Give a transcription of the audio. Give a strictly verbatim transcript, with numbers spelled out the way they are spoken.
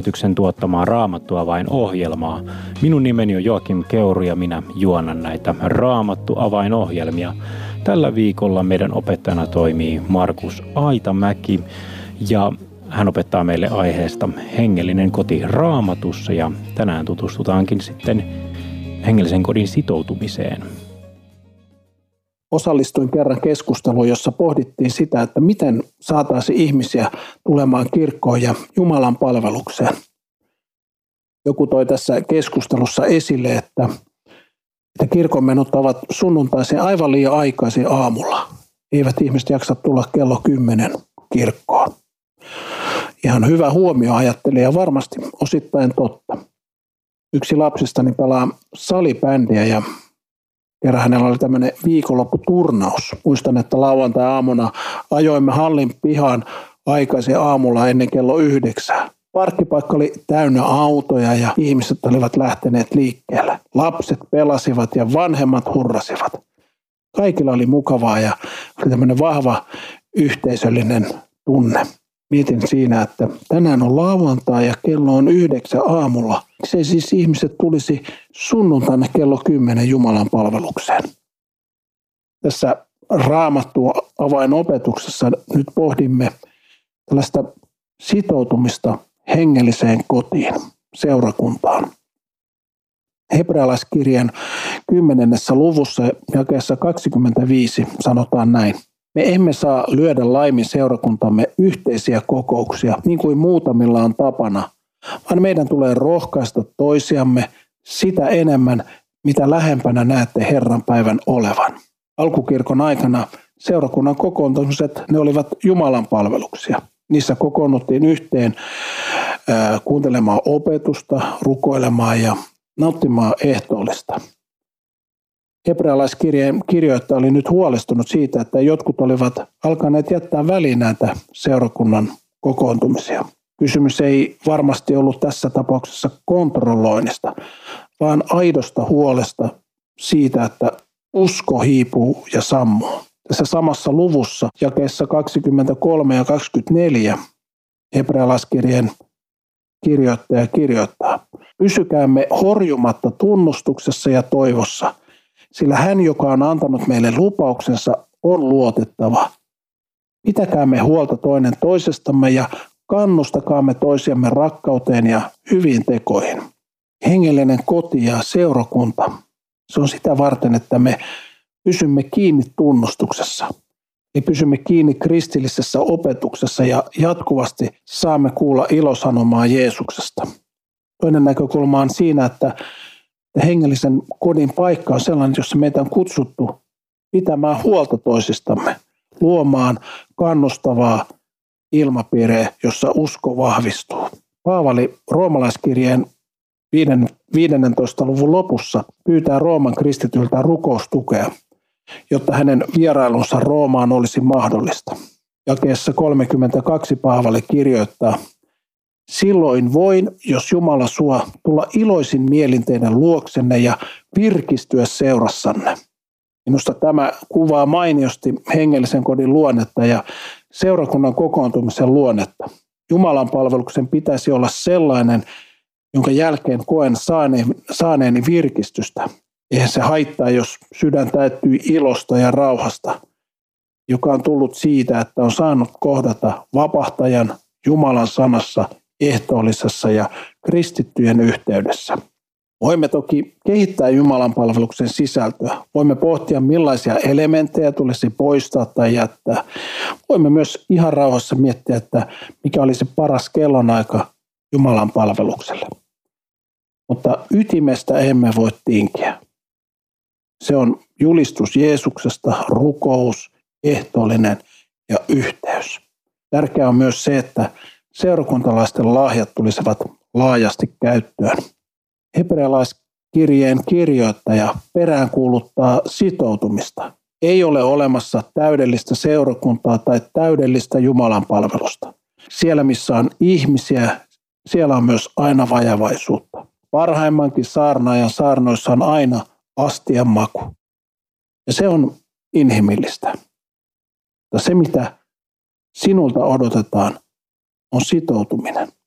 yhdistyksen tuottamaa Raamattua vain ohjelmaa. Minun nimeni on Joakim Keuru ja minä juonan näitä Raamattu avainohjelmia. Tällä viikolla meidän opettajana toimii Markus Aitamäki ja hän opettaa meille aiheesta hengellinen koti Raamatussa ja tänään tutustutaankin sitten hengellisen kodin sitoutumiseen. Osallistuin kerran keskusteluun, jossa pohdittiin sitä, että miten saataisiin ihmisiä tulemaan kirkkoon ja Jumalan palvelukseen. Joku toi tässä keskustelussa esille, että, että kirkonmenot ovat sunnuntaisin aivan liian aikaisin aamulla. Eivät ihmiset jaksa tulla kello kymmenen kirkkoon. Ihan hyvä huomio ajattelin ja varmasti osittain totta. Yksi lapsistani pelaa salibändiä ja kerran hänellä oli tämmöinen viikonlopputurnaus. Muistan, että lauantai-aamuna ajoimme hallin pihaan aikaisin aamulla ennen kello yhdeksää. Parkkipaikka oli täynnä autoja ja ihmiset olivat lähteneet liikkeelle. Lapset pelasivat ja vanhemmat hurrasivat. Kaikilla oli mukavaa ja oli tämmöinen vahva yhteisöllinen tunne. Mietin siinä, että tänään on lauantai ja kello on yhdeksän aamulla. Se siis ihmiset tulisi sunnuntaina kello kymmenen Jumalan palvelukseen. Tässä Raamattu avainopetuksessa nyt pohdimme tällaista sitoutumista hengelliseen kotiin, seurakuntaan. Hebrealaiskirjan kymmenennessä luvussa jakeessa kaksikymmentäviisi sanotaan näin. Me emme saa lyödä laimin seurakuntamme yhteisiä kokouksia, niin kuin muutamilla on tapana, vaan meidän tulee rohkaista toisiamme sitä enemmän, mitä lähempänä näette Herran päivän olevan. Alkukirkon aikana seurakunnan kokoontumiset, ne olivat Jumalan palveluksia. Niissä kokoonnuttiin yhteen ää, kuuntelemaan opetusta, rukoilemaan ja nauttimaan ehtoollista. Hebrealaiskirjeen kirjoittaja oli nyt huolestunut siitä, että jotkut olivat alkaneet jättää väliin näitä seurakunnan kokoontumisia. Kysymys ei varmasti ollut tässä tapauksessa kontrolloinnista, vaan aidosta huolesta siitä, että usko hiipuu ja sammuu. Tässä samassa luvussa, jakeessa kaksikymmentäkolme ja kaksikymmentäneljä, Hebrealaiskirjeen kirjoittaja kirjoittaa. Pysykäämme horjumatta tunnustuksessa ja toivossa, sillä hän, joka on antanut meille lupauksensa, on luotettava. Pitäkäämme huolta toinen toisestamme ja kannustakaamme toisiamme rakkauteen ja hyviin tekoihin. Hengellinen koti ja seurakunta, se on sitä varten, että me pysymme kiinni tunnustuksessa. Eli pysymme kiinni kristillisessä opetuksessa ja jatkuvasti saamme kuulla ilosanomaa Jeesuksesta. Toinen näkökulma on siinä, että hengellisen kodin paikka on sellainen, jossa meitä on kutsuttu pitämään huolta toisistamme, luomaan kannustavaa ilmapiiriä, jossa usko vahvistuu. Paavali roomalaiskirjeen viidennentoista luvun lopussa pyytää Rooman kristityltä rukoustukea, jotta hänen vierailunsa Roomaan olisi mahdollista. Jakeessa kolmekymmentäkaksi Paavali kirjoittaa, silloin voin, jos Jumala suo, tulla iloisin mielin teidän luoksenne ja virkistyä seurassanne. Minusta tämä kuvaa mainiosti hengellisen kodin luonnetta ja seurakunnan kokoontumisen luonnetta. Jumalan palveluksen pitäisi olla sellainen, jonka jälkeen koen saaneeni virkistystä. Eihän se haittaa, jos sydän täyttyy ilosta ja rauhasta, joka on tullut siitä, että on saanut kohdata vapahtajan Jumalan sanassa, ehtoollisessa ja kristittyjen yhteydessä. Voimme toki kehittää Jumalan palveluksen sisältöä. Voimme pohtia, millaisia elementtejä tulisi poistaa tai jättää. Voimme myös ihan rauhassa miettiä, että mikä olisi paras kellonaika Jumalan palvelukselle. Mutta ytimestä emme voi tinkiä. Se on julistus Jeesuksesta, rukous, ehtoollinen ja yhteys. Tärkeää on myös se, että seurakuntalaisten lahjat tulisivat laajasti käyttöön. Hebrealaiskirjeen kirjoittaja peräänkuuluttaa sitoutumista. Ei ole olemassa täydellistä seurakuntaa tai täydellistä Jumalan palvelusta. Siellä, missä on ihmisiä, siellä on myös aina vajavaisuutta. Parhaimmankin saarnaajan saarnoissa on aina astian maku. Ja se on inhimillistä. Mutta se, mitä sinulta odotetaan, on sitoutuminen.